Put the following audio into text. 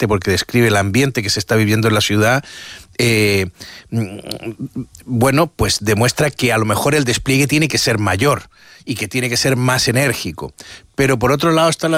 interesante porque describe el ambiente que se está viviendo en la ciudad, bueno, pues demuestra que a lo mejor el despliegue tiene que ser mayor y que tiene que ser más enérgico. Pero por otro lado está la